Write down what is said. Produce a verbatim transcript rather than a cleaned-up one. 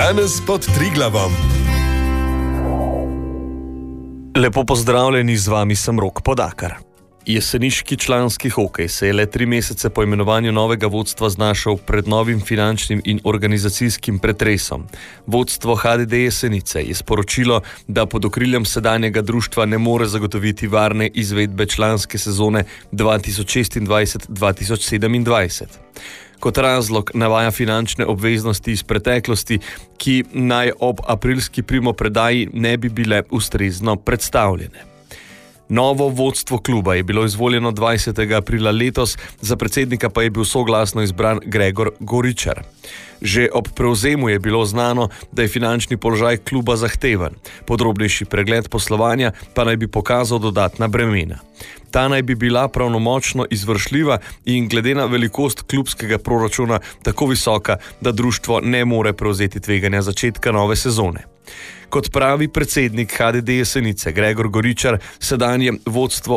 Janez pod Triglavom. Lepo pozdravljeni, z vami sem Rok Podakar. Jeseniški članski hokej se je le tri mesece po imenovanju novega vodstva znašel pred novim finančnim in organizacijskim pretresom. Vodstvo H D D Jesenice je sporočilo, da pod okriljem sedanjega društva ne more zagotoviti varne izvedbe članske sezone dva tisoč šestindvajset dva tisoč sedemindvajset. Kot razlog navaja finančne obveznosti iz preteklosti, ki naj ob aprilski primopredaji ne bi bile ustrezno predstavljene. Novo vodstvo kluba je bilo izvoljeno dvajsetega aprila letos, za predsednika pa je bil soglasno izbran Gregor Goričar. Že ob prevzemu je bilo znano, da je finančni položaj kluba zahteven. Podrobnejši pregled poslovanja pa naj bi pokazal dodatna bremena. Ta naj bi bila pravnomočno izvršljiva in glede na velikost klubskega proračuna tako visoka, da društvo ne more prevzeti tveganja začetka nove sezone. Kot pravi predsednik H D D Jesenice Gregor Goričar, sedanje vodstvo